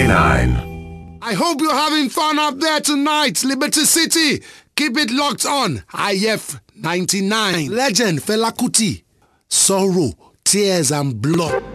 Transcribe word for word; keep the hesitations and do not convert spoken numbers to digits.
ninety-nine. I hope you're having fun up there tonight, Liberty City. Keep it locked on. I F ninety-nine. Legend Fela Kuti. Sorrow, tears and blood.